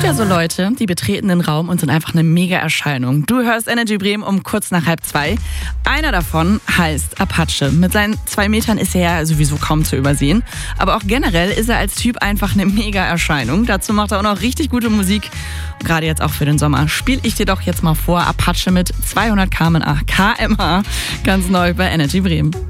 ja so Leute, die betreten den Raum und sind einfach eine Mega-Erscheinung. Du hörst Energy Bremen um kurz nach 1:30. Einer davon heißt Apache. Mit seinen 2 Metern ist er ja sowieso kaum zu übersehen. Aber auch generell ist er als Typ einfach eine Mega-Erscheinung. Dazu macht er auch noch richtig gute Musik. Gerade jetzt auch für den Sommer. Spiel ich dir doch jetzt mal vor Apache mit 200 km/h. Ganz neu bei Energy Bremen.